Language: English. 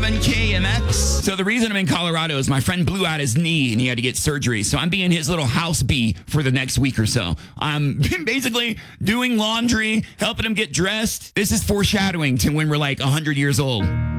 107 KMX. So the reason I'm in Colorado is my friend blew out his knee and he had to get surgery. So I'm being his little house bee for the next week or so. I'm basically doing laundry, helping him get dressed. This is foreshadowing to when we're like 100 years old.